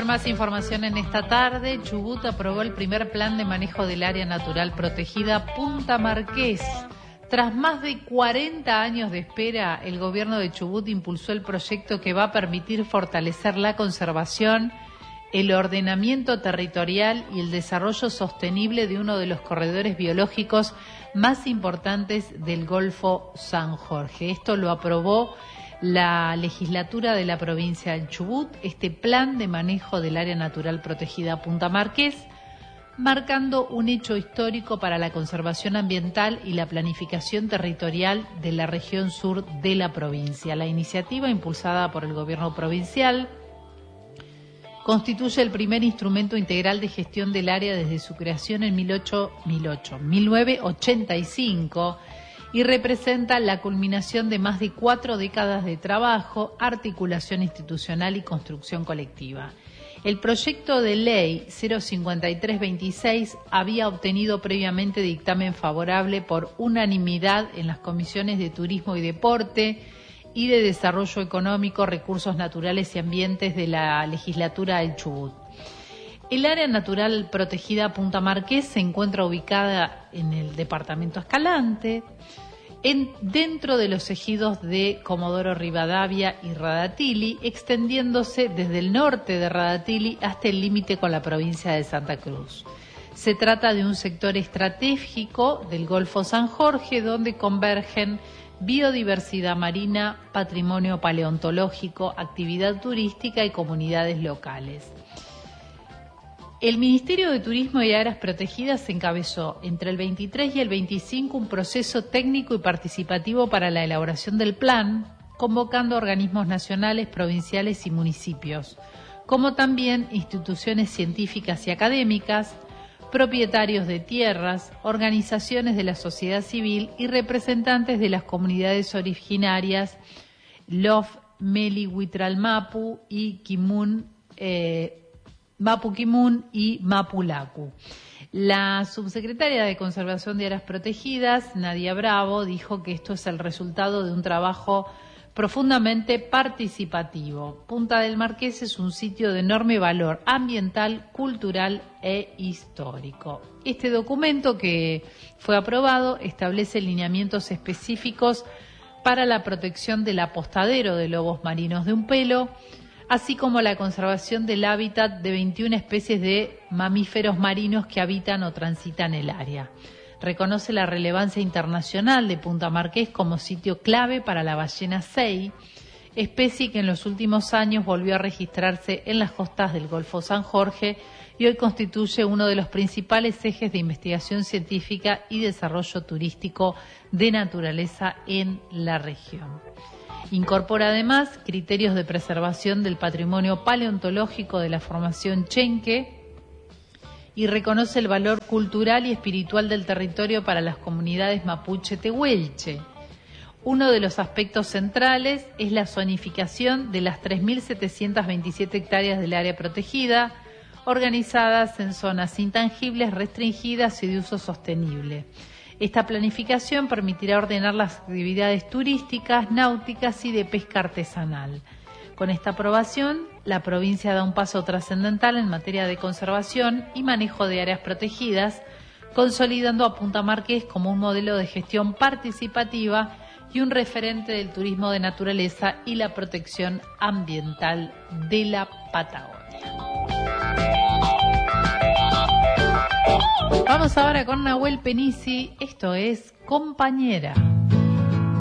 más información en esta tarde. Chubut aprobó el primer plan de manejo del área natural protegida Punta Marqués. Tras más de 40 años de espera, el gobierno de Chubut impulsó el proyecto que va a permitir fortalecer la conservación, el ordenamiento territorial y el desarrollo sostenible de uno de los corredores biológicos más importantes del Golfo San Jorge. Esto lo aprobó la legislatura de la provincia de Chubut, este plan de manejo del área natural protegida Punta Marqués, marcando un hecho histórico para la conservación ambiental y la planificación territorial de la región sur de la provincia. La iniciativa, impulsada por el gobierno provincial, constituye el primer instrumento integral de gestión del área desde su creación en 1985 y representa la culminación de más de 4 décadas de trabajo, articulación institucional y construcción colectiva. El proyecto de ley 05326 había obtenido previamente dictamen favorable por unanimidad en las comisiones de Turismo y Deporte y de Desarrollo Económico, Recursos Naturales y Ambientes de la legislatura del Chubut. El área natural protegida Punta Marqués se encuentra ubicada en el departamento Escalante, dentro de los ejidos de Comodoro Rivadavia y Radatili, extendiéndose desde el norte de Radatili hasta el límite con la provincia de Santa Cruz. Se trata de un sector estratégico del Golfo San Jorge donde convergen biodiversidad marina, patrimonio paleontológico, actividad turística y comunidades locales. El Ministerio de Turismo y Áreas Protegidas encabezó entre el 23 y el 25 un proceso técnico y participativo para la elaboración del plan, convocando organismos nacionales, provinciales y municipios, como también instituciones científicas y académicas, propietarios de tierras, organizaciones de la sociedad civil y representantes de las comunidades originarias Lof, Meli, Huitralmapu y Mapu Kimun y Mapulacu. La subsecretaria de Conservación de Áreas Protegidas, Nadia Bravo, dijo que esto es el resultado de un trabajo profundamente participativo. Punta del Marqués es un sitio de enorme valor ambiental, cultural e histórico. Este documento que fue aprobado establece lineamientos específicos para la protección del apostadero de lobos marinos de Umpelo, así como la conservación del hábitat de 21 especies de mamíferos marinos que habitan o transitan el área. Reconoce la relevancia internacional de Punta Marqués como sitio clave para la ballena sei, especie que en los últimos años volvió a registrarse en las costas del Golfo San Jorge y hoy constituye uno de los principales ejes de investigación científica y desarrollo turístico de naturaleza en la región. Incorpora además criterios de preservación del patrimonio paleontológico de la formación Chenque y reconoce el valor cultural y espiritual del territorio para las comunidades mapuche tehuelche. Uno de los aspectos centrales es la zonificación de las 3.727 hectáreas del área protegida, organizadas en zonas intangibles, restringidas y de uso sostenible. Esta planificación permitirá ordenar las actividades turísticas, náuticas y de pesca artesanal. Con esta aprobación, la provincia da un paso trascendental en materia de conservación y manejo de áreas protegidas, consolidando a Punta Marqués como un modelo de gestión participativa y un referente del turismo de naturaleza y la protección ambiental de la Patagonia. Vamos ahora con Nahuel Penisi, esto es Compañera.